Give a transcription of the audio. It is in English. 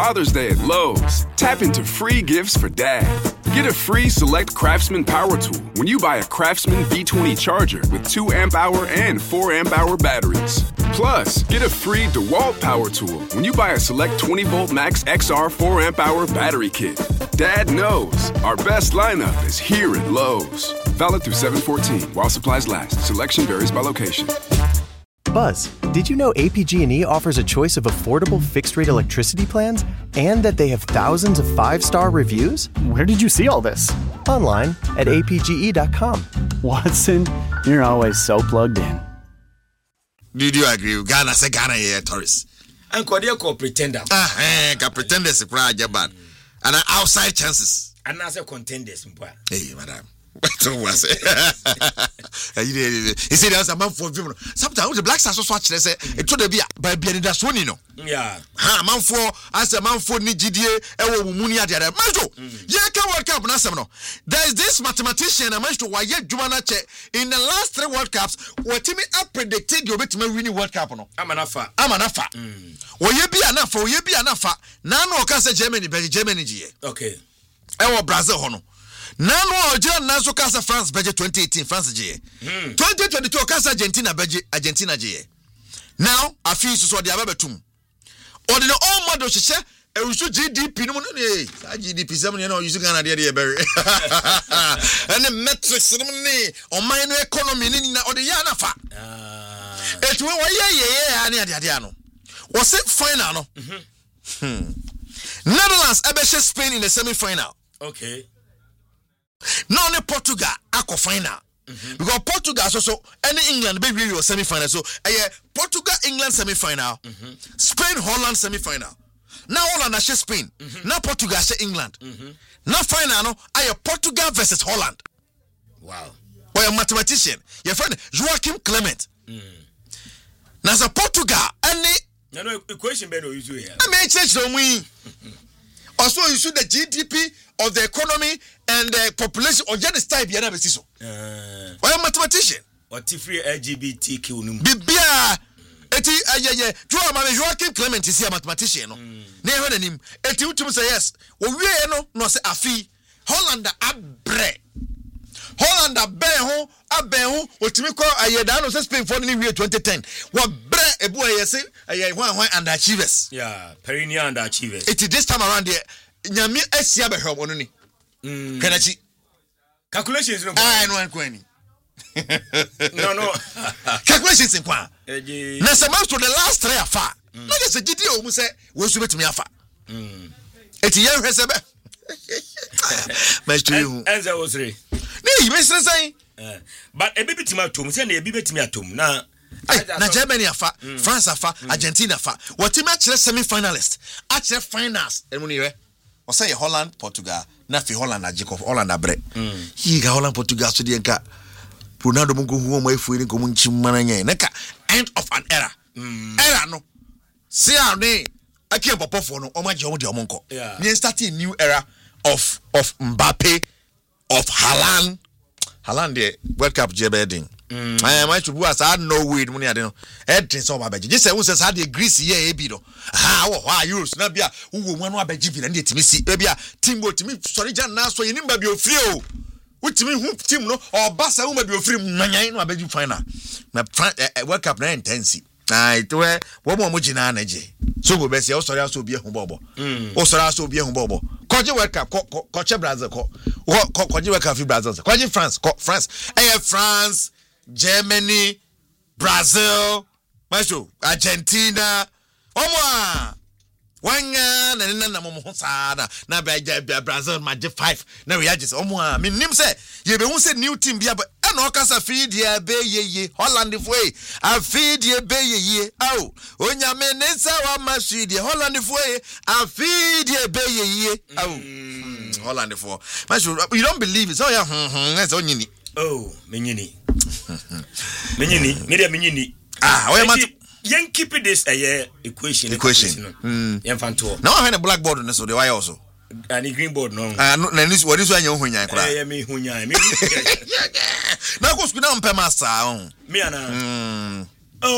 Father's Day at Lowe's. Tap into free gifts for dad. Get a free Select Craftsman power tool when you buy a Craftsman V20 charger with 2 amp-hour and 4 amp-hour batteries. Plus, get a free DeWalt power tool when you buy a Select 20-volt Max XR 4 amp-hour battery kit. Dad knows our best lineup is here at Lowe's. Valid through 7/14 while supplies last. Selection varies by location. Buzz, did you know APG&E offers a choice of affordable fixed-rate electricity plans and that they have thousands of 5-star reviews? Where did you see all this? Online at apge.com. Watson, you're always so plugged in. Did you agree? Ghana say Ghana here tourists. And Kodia ko pretender. Pretenders bad. And outside chances. And as a contenders. Hey, madam. So was it? You see, there's a man for people. Sometimes the blacks are so swatched. They say it should be by being that's one, you know. Yeah. Ha, man for as a man for Nigeria, Munia, the other. Manjo, yeah, can work up. Nasamno. There is this mathematician, a man to why yet Jumanache in the last 3 World Cups. What Timmy up predicted your bit to winning World Cup. No, I'm an afa. Well, you be enough for you be enough. Nano Casa Germany, Germany. Okay. Brazil, Hono. Nano John Naso Casa France budget 2018 France G. 2022 Casa Argentina G. Now I feel so the ababetum. Or the all model she said e usu GDP no GDP some you know you Ghana there very. And the metrics no on my economy ni na or the ya nafa. Et we ani ade no. Was it final no? Netherlands ebeshe Spain in the semi-final. Okay. No, only Portugal ako final. Because Portugal also any England be really semi-final. So Portugal England semi-final. Spain Holland semi-final. Now Holland share Spain. Now Portugal share England. Now final no Portugal versus Holland. Wow. Or a mathematician. Your friend Joachim Clement. Now the Portugal any no equation better use here. I mean change we. Also you see the GDP of the economy and the population or just type you never see so. Why a mathematician? Or free LGBTQ num. Bibia eti Joachim Clement is a mathematician no. Na heard him. Eti utum say yes. We no say afi Holland abre. Holland aben ho otimi ko ayeda no say Spain for ni 2010. What bre ebu ayese aywan underachievers. Yeah, perennial underachievers. Eti this time around there nyame asia behwem ono ni. Kanachi calculations no. No kwani. No. Calculations in kwa. Na some to the last 3 afa. Na just gidi o mu say we so betimi afa. Eti ye hwese be. Match to you. Enza osre. Nee, me say. But e bibi timatom, say na e bibi timatom na na Germany afa, France afa, Argentina afa. What team actually semi-finalists, actually finals. Emunire. O say Holland, Portugal, na fi Holland na Jacob Holland abre. He ga Holland Portugal so de nka Ronaldo mungo hu mo efu ni ko mun chimana nye. Nka end of an era. Era no. See how ne akie popofo no o ma je o de o monko. We start a new era of Mbappe, of Haaland the World Cup Jebedin. I am to was I no way money I don't know. So my just say who says how the Greece here be no. How Euros na bia who one wa beji bi na dey timi si. Bia team go timi sorry jan na so yin ba bi ofri o. Utimi hu team no or Barca hu ba bi ofri manyan no abeji final. Na World Cup na intense. It where one more mujina na je. So go be say o sorry aso bi ehun bobo. O sorry aso bi ehun bobo. Koji World Cup ko Brazil ko World Cup fi Brazil. Koji France France, Germany, Brazil, Macho, Argentina. Omwa. Wanga na mo sana na Brazil match 5. Na we just omwa. Me nim say ye be hu say new team bia but e no kasa feed ye be ye Holland way. A feed ye be ye. Aw. Onya me nsa wa machine ye Holland way. A feed ye be ye. Aw. Holland for. Macho, you don't believe it. So yeah, that's onyini. Oh, menyini. Menyini. Why am I yen keep this equation. Yen fanto. Now I have a blackboard on so the why also. And the green board no. No, this what is when you hunya kra. Me hunya. Na go school na mpema sa. Me ana.